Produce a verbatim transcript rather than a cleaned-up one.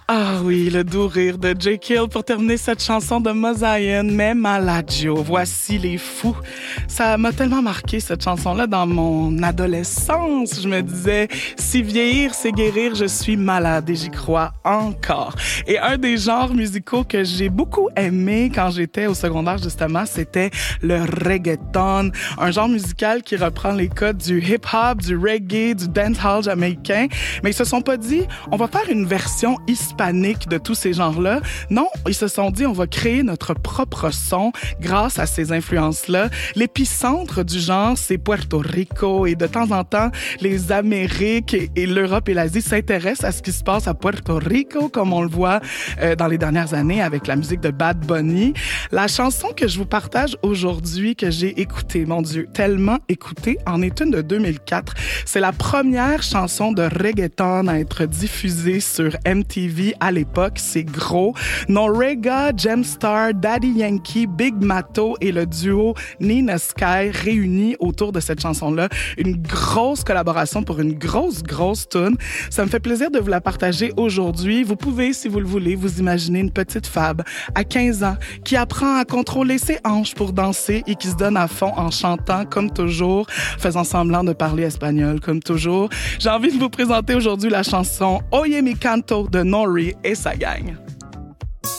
Ah oui, le doux rire de Jake Hill pour terminer cette chanson de Mosaïen, mais Malaggio. Voici les fous. Ça m'a tellement marqué, cette chanson-là, dans mon adolescence. Je me disais, si vieillir, c'est guérir, je suis malade et j'y crois encore. Et un des genres musicaux que j'ai beaucoup aimé quand j'étais au secondaire, justement, c'était le reggaeton. Un genre musical qui reprend les codes du hip-hop, du reggae, du dancehall jamaïcain. Mais ils se sont pas dit, on va faire une version hispanique de tous ces genres-là. Non, ils se sont dit, on va créer notre propre son grâce à ces influences-là. L'épicentre du genre, c'est Puerto Rico et de temps en temps, les Amériques et, et l'Europe et l'Asie s'intéressent à ce qui se passe à Puerto Rico, comme on le voit euh, dans les dernières années avec la musique de Bad Bunny. La chanson que je vous partage aujourd'hui, que j'ai écoutée, mon Dieu, tellement écoutée, en est une de deux mille quatre. C'est la première chanson de reggaeton à être diffusée sur M T V à l'époque. C'est gros. Noreaga, Gemstar, Daddy Yankee, Big Matto et le duo Nina Sky réunis autour de cette chanson-là. Une grosse collaboration pour une grosse, grosse tune. Ça me fait plaisir de vous la partager aujourd'hui. Vous pouvez, si vous le voulez, vous imaginer une petite Fab à quinze ans qui apprend à contrôler ses hanches pour danser et qui se donne à fond en chantant comme toujours, faisant semblant de parler espagnol comme toujours. J'ai envie de vous présenter aujourd'hui la chanson Oye mi canto de Nori et sa gang.